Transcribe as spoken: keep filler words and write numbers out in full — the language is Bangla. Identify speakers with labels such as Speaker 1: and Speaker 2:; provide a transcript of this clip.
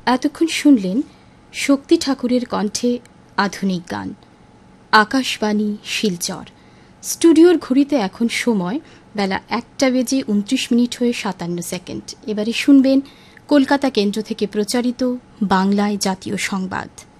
Speaker 1: এতক্ষণ শুনলেন শক্তি ঠাকুরের কণ্ঠে আধুনিক গান। আকাশবাণী শিলচর। স্টুডিওর ঘড়িতে এখন সময় বেলা একটা বেজে উনত্রিশ মিনিট হয়ে সাতান্ন সেকেন্ড। এবারে শুনবেন কলকাতা কেন্দ্র থেকে প্রচারিত বাংলায় জাতীয় সংবাদ।